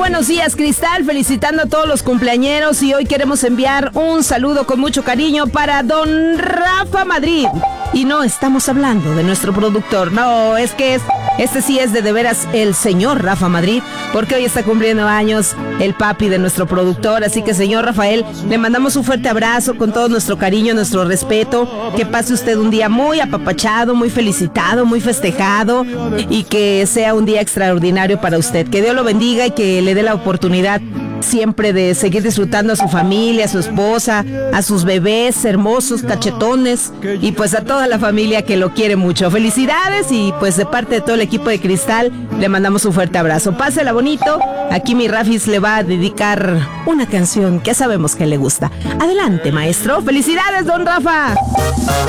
buenos días, Cristal, felicitando a todos los cumpleañeros y hoy queremos enviar un saludo con mucho cariño para don Rafa Madrid. Y no estamos hablando de nuestro productor, no, este sí es de veras el señor Rafa Madrid, porque hoy está cumpliendo años el papi de nuestro productor. Así que, señor Rafael, le mandamos un fuerte abrazo con todo nuestro cariño, nuestro respeto. Que pase usted un día muy apapachado, muy felicitado, muy festejado y que sea un día extraordinario para usted. Que Dios lo bendiga y que le dé la oportunidad siempre de seguir disfrutando a su familia, a su esposa, a sus bebés hermosos, cachetones y pues a toda la familia que lo quiere mucho. Felicidades y pues de parte de todo el equipo de Cristal le mandamos un fuerte abrazo. Pásela bonito. Aquí mi Rafis le va a dedicar una canción que sabemos que le gusta. Adelante, maestro. Felicidades, don Rafa.